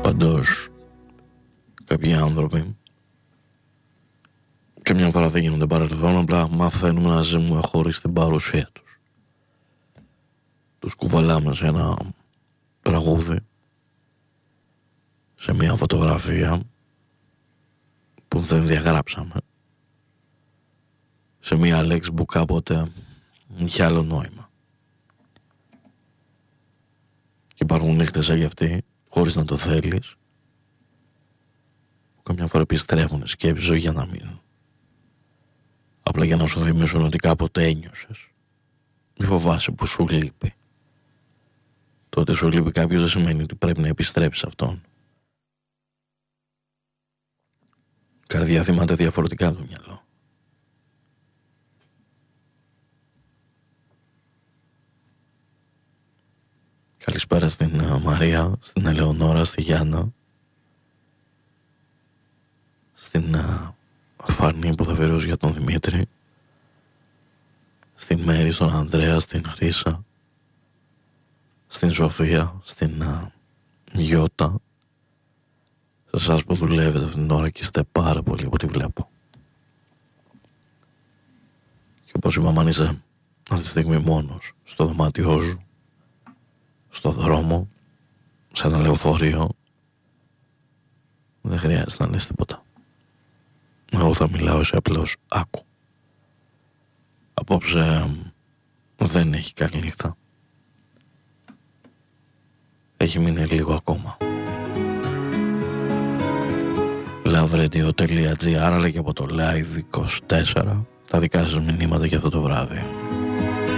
Παντός κάποιοι άνθρωποι και μια φορά δεν γίνονται παρελθόν, απλά μαθαίνουμε να ζούμε χωρίς την παρουσία τους. Τους κουβαλάμε σε ένα τραγούδι, σε μια φωτογραφία που δεν διαγράψαμε, σε μια λέξη που κάποτε είχε άλλο νόημα. Και υπάρχουν νύχτες σαν κι αυτή, χωρίς να το θέλεις, που καμιά φορά επιστρέφουν σκέψεις, όχι για να μείνουν, απλά για να σου θυμίσουν ότι κάποτε ένιωσες. Μη φοβάσαι που σου λείπει. Το ότι σου λείπει κάποιος δεν σημαίνει ότι πρέπει να επιστρέψεις αυτόν. Καρδιά θυμάται διαφορετικά το μυαλό. Καλησπέρα στην Μαρία, στην Ελεονόρα, στη Γιάννα, στην Φανή που θα φέρει για τον Δημήτρη, στην Μέρη, στον Ανδρέα, στην Χρύσα, στην Σοφία, στην Γιώτα, σε εσάς που δουλεύετε αυτήν την ώρα και είστε πάρα πολύ από ό,τι βλέπω. Και όπως είπαμε, αν είσαι αυτή τη στιγμή μόνος στο δωμάτιό σου, στο δρόμο, σε ένα λεωφορείο, δεν χρειάζεται να λες τίποτα. Εγώ θα μιλάω, εσύ απλώς άκου. Απόψε δεν έχει καλή νύχτα. Έχει μείνει λίγο ακόμα. Lavradio.gr, αλλά και από το Live 24, τα δικά σας μηνύματα για αυτό το βράδυ.